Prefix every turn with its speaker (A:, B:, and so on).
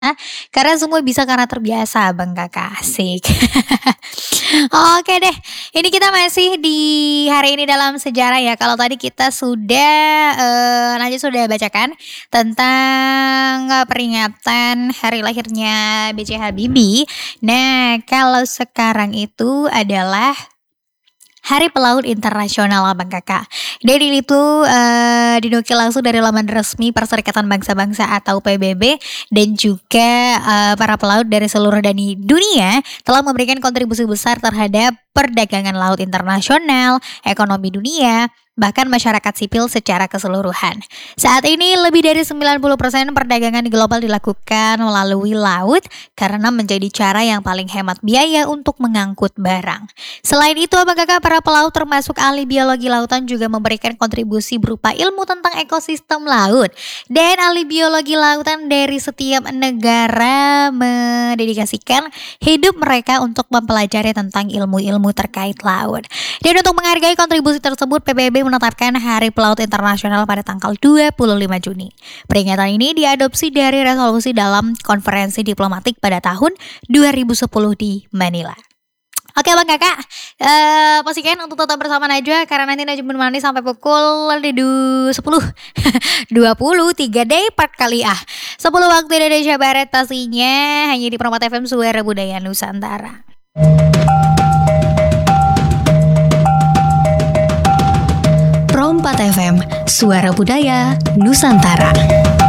A: Karena semua bisa karena terbiasa Bang Kakak, asik. Oke deh, ini kita masih di hari ini dalam sejarah ya. Kalau tadi kita sudah, Najwa sudah bacakan tentang, peringatan hari lahirnya B.J. Habibie. Nah, kalau sekarang itu adalah Hari Pelaut Internasional Bang Kakak. Jadi itu, dinukil langsung dari laman resmi Perserikatan Bangsa-Bangsa atau PBB dan juga, para pelaut dari seluruh dunia telah memberikan kontribusi besar terhadap perdagangan laut internasional, ekonomi dunia, bahkan masyarakat sipil secara keseluruhan. Saat ini lebih dari 90% perdagangan global dilakukan melalui laut karena menjadi cara yang paling hemat biaya untuk mengangkut barang. Selain itu, Abang Kakak, para pelaut termasuk ahli biologi lautan juga memberikan kontribusi berupa ilmu tentang ekosistem laut. Dan ahli biologi lautan dari setiap negara mendedikasikan hidup mereka untuk mempelajari tentang ilmu-ilmu terkait laut. Dan untuk menghargai kontribusi tersebut, PBB menetapkan Hari Pelaut Internasional pada tanggal 25 Juni. Peringatan ini diadopsi dari resolusi dalam konferensi diplomatik pada tahun 2010 di Manila. Oke Bang Kakak, pastikan untuk tetap bersama Najwa karena nanti Najwa menemani sampai pukul 23 day part kali 10 waktu Indonesia Barat pastinya hanya di Permata FM Suara Budaya Nusantara.
B: Pro 4 FM Suara Budaya Nusantara.